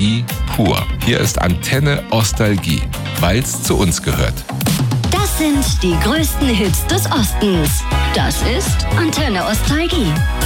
Nostalgie pur. Hier ist Antenne Ostalgie, weil's zu uns gehört. Das sind die größten Hits des Ostens. Das ist Antenne Ostalgie.